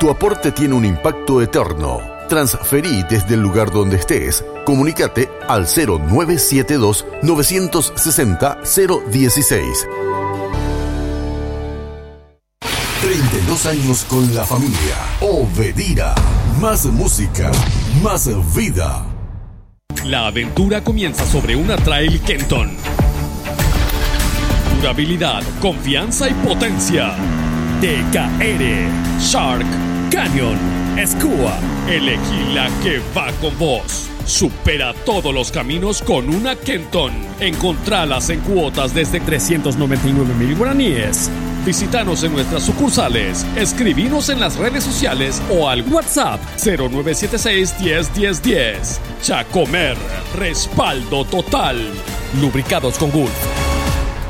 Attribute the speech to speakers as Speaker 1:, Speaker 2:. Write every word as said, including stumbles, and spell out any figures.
Speaker 1: Tu aporte tiene un impacto eterno. Transferí desde el lugar donde estés. Comunícate al cero nueve siete dos, nueve seis cero, cero uno seis. treinta y dos años con la familia. Obedira. Más música, más vida.
Speaker 2: La aventura comienza sobre una Trail Kenton. Durabilidad, confianza y potencia. T K R, Shark, Canyon, Skua. Elegí la que va con vos. Supera todos los caminos con una Kenton. Encontralas en cuotas desde trescientos noventa y nueve mil guaraníes. Visítanos en nuestras sucursales, escribinos en las redes sociales o al WhatsApp cero nueve siete seis, diez, diez, diez. Chacomer, respaldo total. Lubricados con Gulf.